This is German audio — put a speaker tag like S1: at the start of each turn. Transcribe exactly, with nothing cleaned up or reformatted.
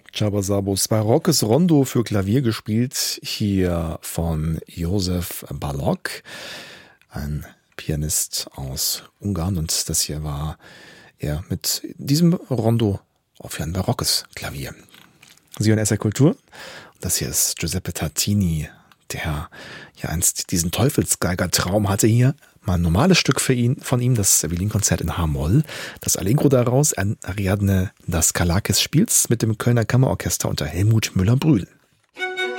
S1: Csaba Szabos barockes Rondo für Klavier gespielt, hier von Josef Balogh, ein Pianist aus Ungarn. Und das hier war er mit diesem Rondo auf ein barockes Klavier. Sie hören S R Kultur. Das hier ist Giuseppe Tartini, der ja einst diesen Teufelsgeiger-Traum hatte hier. Mal ein normales Stück für ihn, von ihm, das Violinkonzert in H-Moll. Das Allegro daraus, ein Ariadne Daskalakis spielt's mit dem Kölner Kammerorchester unter Helmut Müller-Brühl.